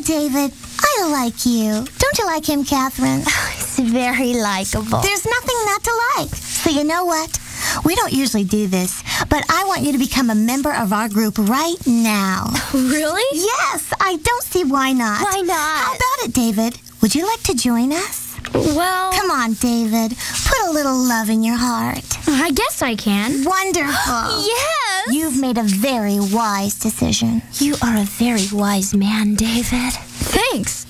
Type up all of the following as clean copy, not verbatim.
David. I like you. Don't you like him, Catherine? He's very likable. There's nothing not to like. So you know what? We don't usually do this, but I want you to become a member of our group right now. Really? Yes, I don't see why not. Why not? How about it, David? Would you like to join us? Well, Come on, David. Put a little love in your heart. I guess I can. Wonderful. Yes! You've made a very wise decision. You are a very wise man, David. Thanks.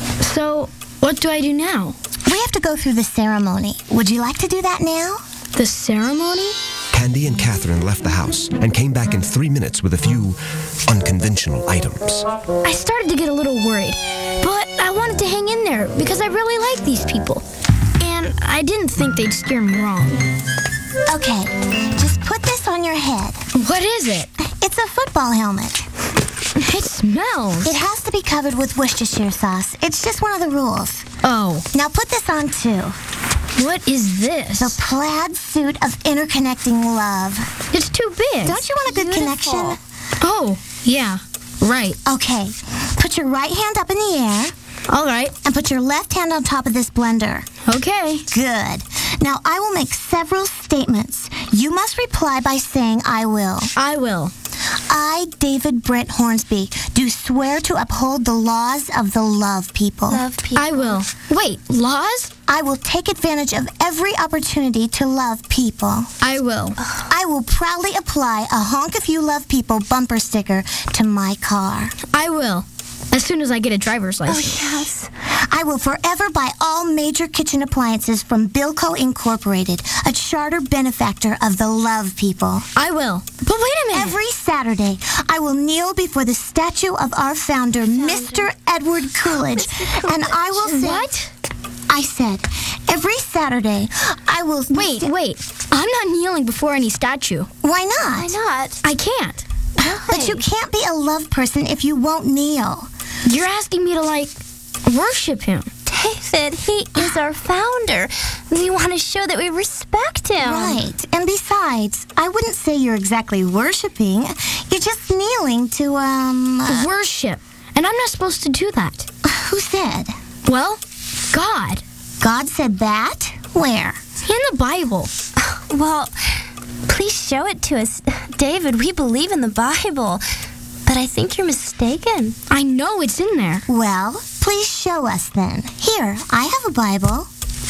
So, what do I do now? We have to go through the ceremony. Would you like to do that now? The ceremony? Candy and Catherine left the house and came back in 3 minutes with a few unconventional items. I started to get a little worried, but I wanted to hang in there because I really like these people. And I didn't think they'd steer me wrong. Okay, just put this on your head. What is it? It's a football helmet. It smells. It has to be covered with Worcestershire sauce. It's just one of the rules. Oh, Now put this on too. what is this? The plaid suit of interconnecting love. It's too big. Don't you want a good Beautiful. connection? Oh, yeah. Right. Okay, put your right hand up in the air All right. and put your left hand on top of this blender. Okay. Good. Now I will make several statements. You must reply by saying I will. I will. I, David Brent Hornsby, do swear to uphold the laws of the love people. I will. Wait, laws? I will take advantage of every opportunity to love people. I will. I will proudly apply a Honk If You Love People bumper sticker to my car. I will. As soon as I get a driver's license. Yes. I will forever buy all major kitchen appliances from Bilco Incorporated, a charter benefactor of the love people. I will. But wait a minute. Every Saturday, I will kneel before the statue of our founder, Mr. Edward Coolidge, and I will say... What? I said, every Saturday, I will... Wait. I'm not kneeling before any statue. Why not? Why not? I can't. But you can't be a love person if you won't kneel. You're asking me to, worship him. David, he is our founder. We want to show that we respect him. Right. And besides, I wouldn't say you're exactly worshiping. You're just kneeling to, Worship. And I'm not supposed to do that. Who said? Well, God. God said that? Where? In the Bible. Well, please show it to us. David, we believe in the Bible. But I think you're mistaken. I know it's in there. Well, please show us then. Here, I have a Bible.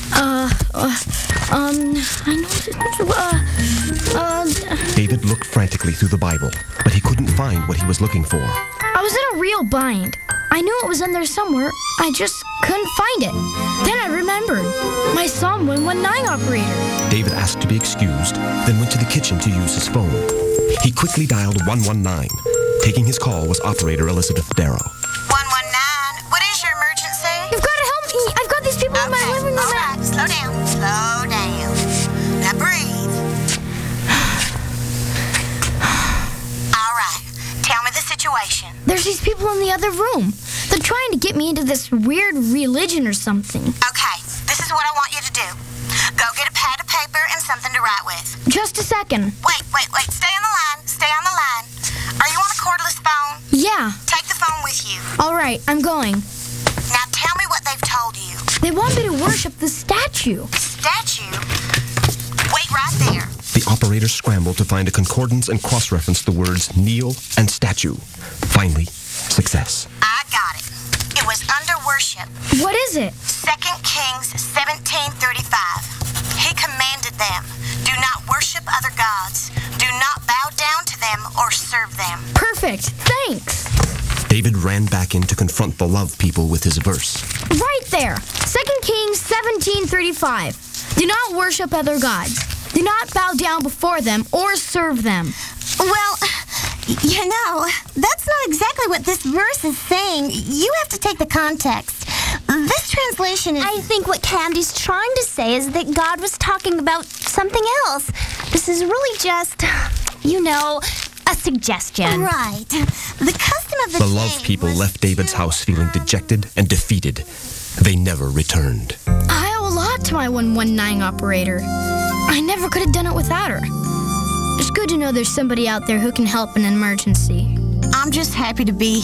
David looked frantically through the Bible, but he couldn't find what he was looking for. I was in a real bind. I knew it was in there somewhere. I just couldn't find it. Then I remembered. My Psalm 119 operator. David asked to be excused, then went to the kitchen to use his phone. He quickly dialed 119. Taking his call was operator Elizabeth Darrow. 119, what is your emergency? You've got to help me. I've got these people in my living room. All right, slow down. Slow down. Now breathe. All right, tell me the situation. There's these people in the other room. They're trying to get me into this weird religion or something. Okay, this is what I want you to do. Go get a pad of paper and something to write with. Just a second. Wait. Stay on the line. Stay on the line. Are you on a cordless phone? Yeah. Take the phone with you. All right, I'm going. Now tell me what they've told you. They want me to worship the statue. Statue? Wait right there. The operator scrambled to find a concordance and cross-referenced the words kneel and statue. Finally, success. I got it. It was under worship. What is it? 2 Kings 17:35. He commanded them, do not worship other gods. Do not bow down to them or serve them. Perfect. Thanks. David ran back in to confront the love people with his verse. Right there. 2 Kings 17:35. Do not worship other gods. Do not bow down before them or serve them. Well, you know, that's not exactly what this verse is saying. You have to take the context. This translation is... I think what Candy's trying to say is that God was talking about something else. This is really just, a suggestion. Right. The custom of the The love day people was left David's to, house feeling dejected and defeated. They never returned. I owe a lot to my 119 operator. I never could have done it without her. It's good to know there's somebody out there who can help in an emergency. I'm just happy to be